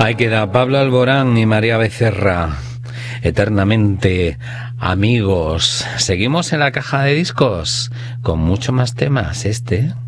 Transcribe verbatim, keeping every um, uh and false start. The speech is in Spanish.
Ahí queda Pablo Alborán y María Becerra, eternamente amigos. Seguimos en la caja de discos con mucho más temas. Este